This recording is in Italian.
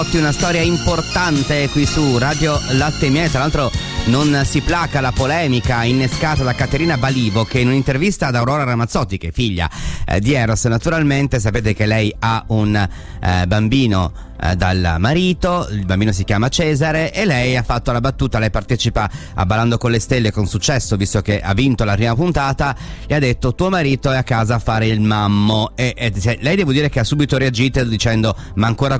Una storia importante qui su Radio Latte e Miele. Tra l'altro non si placa la polemica innescata da Caterina Balivo, che in un'intervista ad Aurora Ramazzotti, che è figlia di Eros, naturalmente sapete che lei ha un bambino dal marito, il bambino si chiama Cesare, e lei ha fatto la battuta, lei partecipa a Ballando con le Stelle con successo, visto che ha vinto la prima puntata, gli ha detto: tuo marito è a casa a fare il mammo, e lei, devo dire che ha subito reagito dicendo: ma ancora